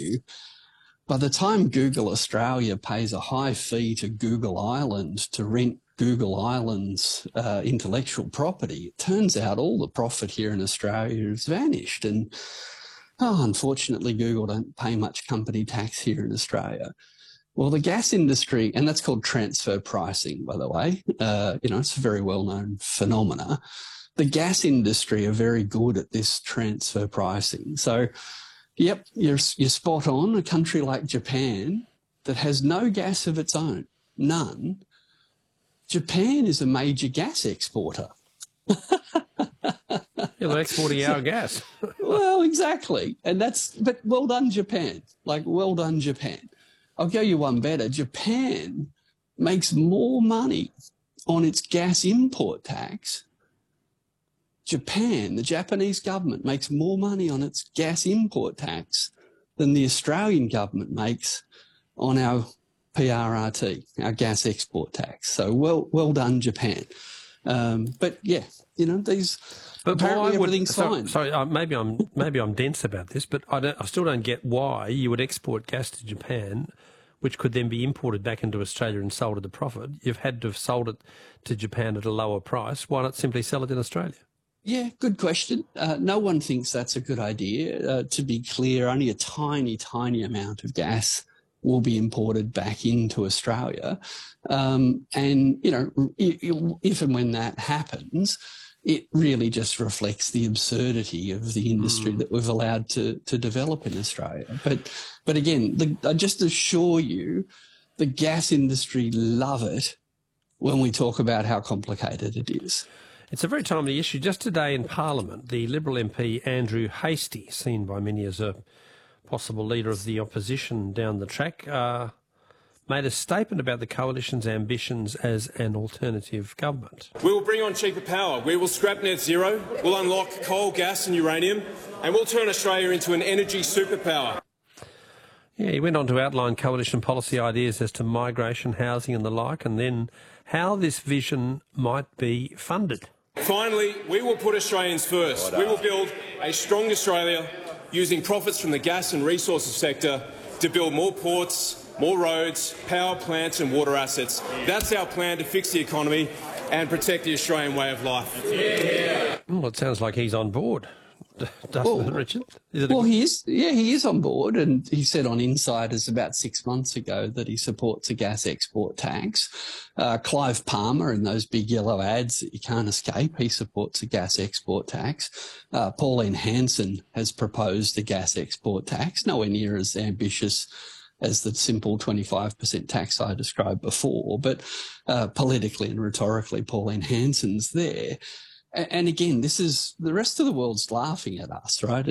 you, by the time Google Australia pays a high fee to Google Island to rent Google Island's intellectual property, it turns out all the profit here in Australia has vanished. And unfortunately, Google don't pay much company tax here in Australia. Well, the gas industry, and that's called transfer pricing, by the way, it's a very well-known phenomena. The gas industry are very good at this transfer pricing. So, yep, you're spot on. A country like Japan that has no gas of its own, none. Japan is a major gas exporter. Yeah, they're exporting our gas. Well, exactly. But well done, Japan. Well done, Japan. I'll go you one better. Japan makes more money on its gas import tax. Japan, the Japanese government, makes more money on its gas import tax than the Australian government makes on our PRRT, our gas export tax. So well done, Japan. But yeah, these. But apparently everything's fine. Sorry, maybe I'm dense about this, but I still don't get why you would export gas to Japan, which could then be imported back into Australia and sold at a profit. You've had to have sold it to Japan at a lower price. Why not simply sell it in Australia? Yeah, good question. No one thinks that's a good idea. To be clear, only a tiny, tiny amount of gas will be imported back into Australia. And, if and when that happens, it really just reflects the absurdity of the industry that we've allowed to develop in Australia. But again, I just assure you, the gas industry love it when we talk about how complicated it is. It's a very timely issue. Just today in Parliament, the Liberal MP Andrew Hastie, seen by many as a possible leader of the opposition down the track, made a statement about the coalition's ambitions as an alternative government. We will bring on cheaper power. We will scrap net zero. We'll unlock coal, gas and uranium. And we'll turn Australia into an energy superpower. Yeah, he went on to outline coalition policy ideas as to migration, housing and the like, and then how this vision might be funded. Finally, we will put Australians first. We will build a strong Australia using profits from the gas and resources sector to build more ports, more roads, power plants and water assets. That's our plan to fix the economy and protect the Australian way of life. Yeah. Well, it sounds like he's on board, doesn't it, Richard? He is. Yeah, he is on board, and he said on Insiders about 6 months ago that he supports a gas export tax. Clive Palmer, in those big yellow ads that you can't escape, he supports a gas export tax. Pauline Hanson has proposed a gas export tax, nowhere near as ambitious as the simple 25% tax I described before, but politically and rhetorically, Pauline Hanson's there. And again, this is the rest of the world's laughing at us, right?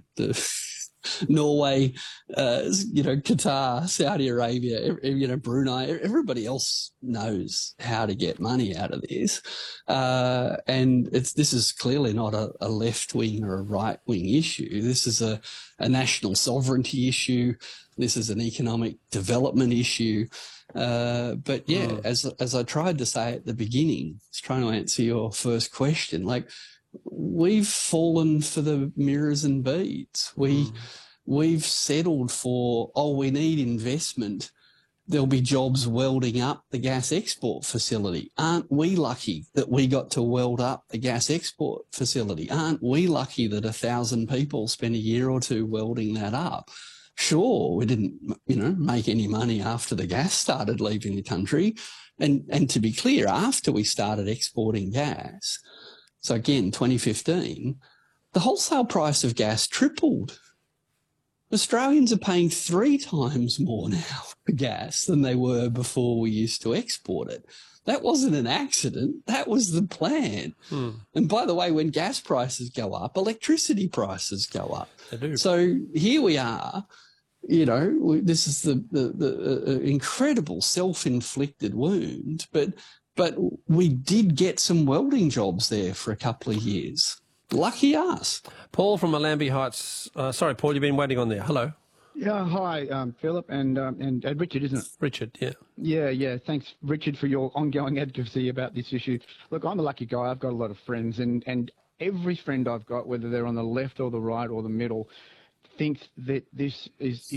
Norway, Qatar, Saudi Arabia, Brunei, everybody else knows how to get money out of this. And this is clearly not a left-wing or a right-wing issue. This is a national sovereignty issue. This is an economic development issue. But yeah, as I tried to say at the beginning, I was trying to answer your first question, we've fallen for the mirrors and beads. We've settled for, we need investment. There'll be jobs welding up the gas export facility. Aren't we lucky that we got to weld up the gas export facility? Aren't we lucky that 1,000 people spent a year or two welding that up? Sure, we didn't, make any money after the gas started leaving the country. And to be clear, after we started exporting gas, so again, 2015, the wholesale price of gas tripled. Australians are paying 3 times more now for gas than they were before we used to export it. That wasn't an accident. That was the plan. And by the way, when gas prices go up, electricity prices go up. They do. So here we are, this is the incredible self-inflicted wound, but we did get some welding jobs there for a couple of years. Lucky us. Paul from Allambie Heights. Sorry, Paul, you've been waiting on there. Hello. Yeah, hi, Philip and Richard, isn't it? Richard, yeah. Yeah. Thanks, Richard, for your ongoing advocacy about this issue. Look, I'm a lucky guy. I've got a lot of friends, and every friend I've got, whether they're on the left or the right or the middle, thinks that this is